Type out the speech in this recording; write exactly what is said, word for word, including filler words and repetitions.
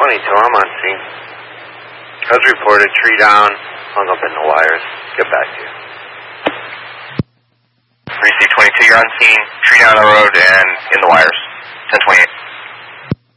twenty-two, I'm on scene. As reported, tree down, hung up in the wires. Get back to you. Receive twenty-two, you're on scene, tree down the road and in the wires. ten twenty-eight.